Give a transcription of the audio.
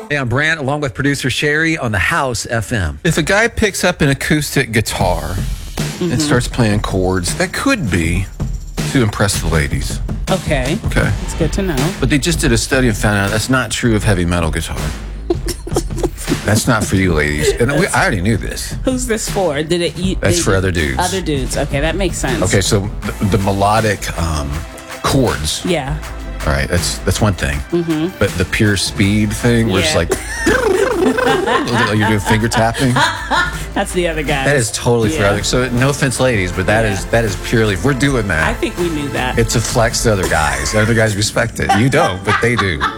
Hey, I'm Brant, along with producer Sherry on the House FM. If a guy picks up an acoustic guitar and starts playing chords, that could be to impress the ladies. Okay. Okay. It's good to know. But they just did a study and found out that's not true of heavy metal guitar. That's not for you ladies. And I already knew this. Who's this for? That's for other dudes. Other dudes. Okay, that makes sense. Okay, so the melodic chords. Yeah. All right, that's one thing. Mm-hmm. But the pure speed thing, where it's like you're doing finger tapping. That's the other guy. That is totally for other. So no offense, ladies, but that is purely. If we're doing that, I think we knew that. it's a flex to other guys. Other guys respect it. You don't, but they do.